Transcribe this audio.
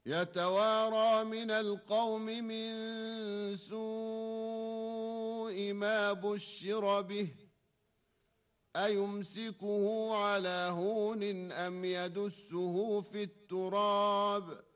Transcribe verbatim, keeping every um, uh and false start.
يتوارى من القوم من سوء ما بشر به أيمسكه على هون أم يدسه في التراب